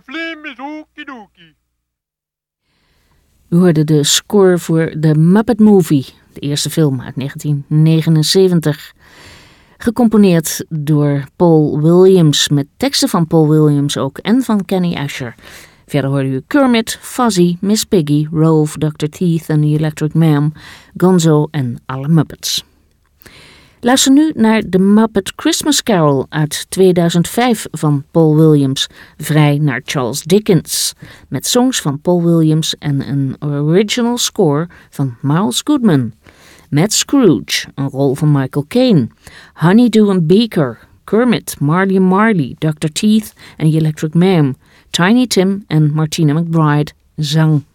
flame is okie-dokie. U hoorde de score voor The Muppet Movie, de eerste film uit 1979. Gecomponeerd door Paul Williams, met teksten van Paul Williams ook en van Kenny Asher. Verder hoorde u Kermit, Fozzie, Miss Piggy, Rolf, Dr. Teeth en The Electric Man, Gonzo en alle Muppets. Luister nu naar The Muppet Christmas Carol uit 2005 van Paul Williams, vrij naar Charles Dickens, met songs van Paul Williams en een original score van Miles Goodman. Met Scrooge, een rol van Michael Caine, Honeydew en Beaker, Kermit, Marley and Marley, Dr. Teeth en The Electric Man, Tiny Tim en Martina McBride, zang.